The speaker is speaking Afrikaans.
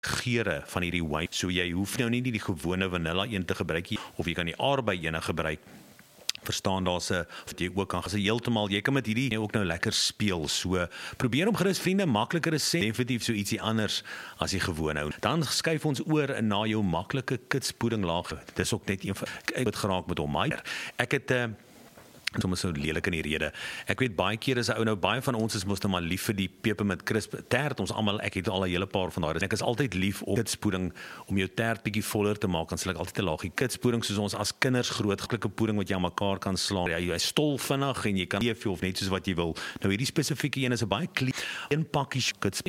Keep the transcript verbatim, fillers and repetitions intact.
geure van hierdie wyn. So jy hoef nou nie die gewone vanilla een te gebruik nie, of jy kan die aardbei ene gebruik. Verstaan, daar's 'n wat jy ook kan gesê heeltemal, jy kan met hierdie ook nou lekker speel. So probeer om gerus vriende, makliker resep, definitief so ietsie anders as die gewone hou. Dan skuif ons oor na jou maklike kitspudding laag. Dis ook net een van ek het geraak met hom, maar ek het 'n uh, sommer so lelik in die rede. Ek weet baie keer is 'n ou nou baie van ons is mos nou maar lief vir die pepermint crisp tert. Ons almal, ek het al 'n hele paar van daai. Ek is altyd lief om kitspudding om jou tert bietjie voller te maak. Dan sal ek altyd 'n laagie kitspudding soos ons as kinders groot geklike pudding wat jy aan mekaar kan slaan. Ja, jy is stol vinnig en jy kan eef of net soos wat jy wil. Nou hierdie spesifieke een is 'n baie klein een pakkie kits